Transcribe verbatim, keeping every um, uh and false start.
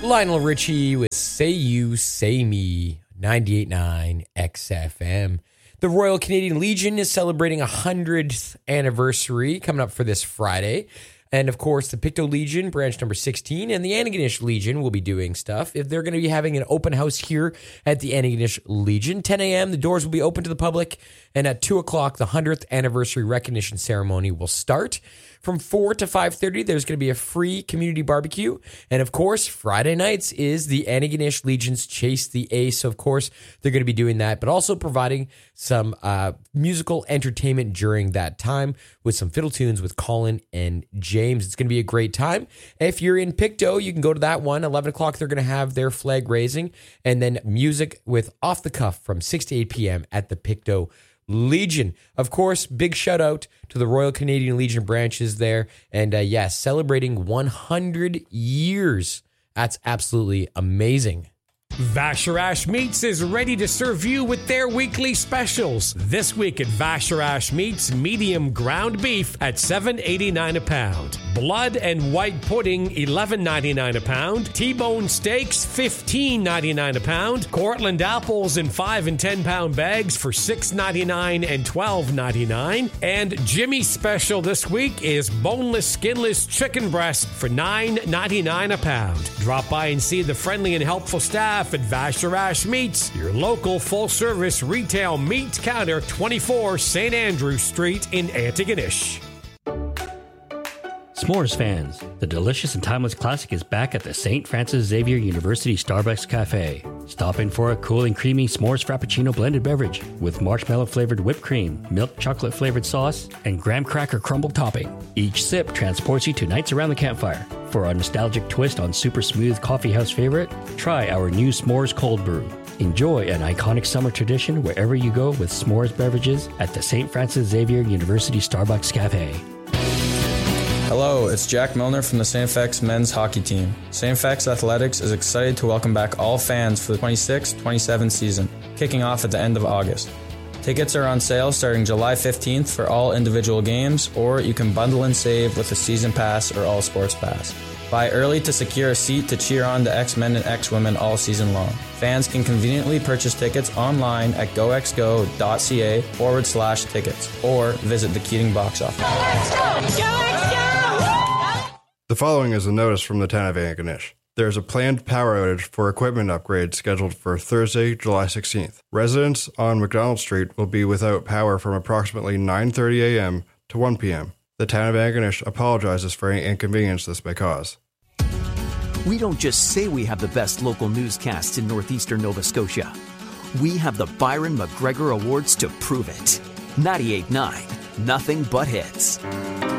Lionel Richie with Say You, Say Me, ninety-eight point nine X F M. The Royal Canadian Legion is celebrating a hundredth anniversary coming up for this Friday. And of course, the Pictou Legion, branch number sixteen, and the Antigonish Legion will be doing stuff. If they're going to be having an open house here at the Antigonish Legion, ten a.m., the doors will be open to the public. And at two o'clock, the hundredth anniversary recognition ceremony will start. From four to five thirty, there's going to be a free community barbecue. And of course, Friday nights is the Antigonish Legion's Chase the Ace. So of course, they're going to be doing that, but also providing some uh, musical entertainment during that time with some fiddle tunes with Colin and James. It's going to be a great time. If you're in Pictou, you can go to that one. eleven o'clock, they're going to have their flag raising. And then music with Off the Cuff from six to eight p.m. at the Pictou Legion. Of course, big shout out to the Royal Canadian Legion branches there. And uh, yes, yeah, celebrating one hundred years. That's absolutely amazing. Vacherach Meats is ready to serve you with their weekly specials. This week at Vacherach Meats, medium ground beef at seven dollars and eighty-nine cents a pound. Blood and white pudding, eleven dollars and ninety-nine cents a pound. T-bone steaks, fifteen dollars and ninety-nine cents a pound. Cortland apples in five and ten pound bags for six dollars and ninety-nine cents and twelve dollars and ninety-nine cents. And Jimmy's special this week is boneless, skinless chicken breast for nine dollars and ninety-nine cents a pound. Drop by and see the friendly and helpful staff at Vacherach Meats, your local full-service retail meat counter, twenty-four Saint Andrew Street in Antigonish. S'mores fans, the delicious and timeless classic is back at the Saint Francis Xavier University Starbucks Cafe. Stop in for a cool and creamy s'mores frappuccino blended beverage with marshmallow-flavored whipped cream, milk chocolate-flavored sauce, and graham cracker crumble topping. Each sip transports you to nights around the campfire. For a nostalgic twist on super smooth coffeehouse favorite, try our new s'mores cold brew. Enjoy an iconic summer tradition wherever you go with s'mores beverages at the Saint Francis Xavier University Starbucks Cafe. Hello, it's Jack Milner from the Saint F X men's hockey team. Saint F X Athletics is excited to welcome back all fans for the twenty-six twenty-seven season, kicking off at the end of August. Tickets are on sale starting July fifteenth for all individual games, or you can bundle and save with a season pass or all sports pass. Buy early to secure a seat to cheer on the X-Men and X-Women all season long. Fans can conveniently purchase tickets online at goxgo.ca forward slash tickets or visit the Keating box office. Go X Go! Go X Go! The following is a notice from the town of Antigonish. There is a planned power outage for equipment upgrades scheduled for Thursday, July sixteenth. Residents on McDonald Street will be without power from approximately nine thirty a.m. to one p.m. The town of Antigonish apologizes for any inconvenience this may cause. We don't just say we have the best local newscasts in northeastern Nova Scotia. We have the Byron McGregor Awards to prove it. ninety-eight point nine, nothing but hits.